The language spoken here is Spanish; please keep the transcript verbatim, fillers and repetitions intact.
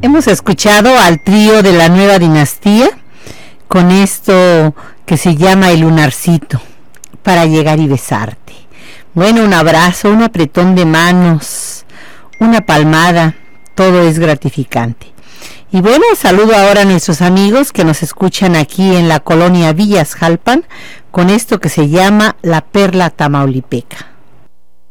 Hemos escuchado al trío de la Nueva Dinastía con esto que se llama El Lunarcito, para llegar y besarte. Bueno, un abrazo, un apretón de manos, una palmada, todo es gratificante. Y bueno, saludo ahora a nuestros amigos que nos escuchan aquí en la colonia Villas Jalpan con esto que se llama La Perla Tamaulipeca.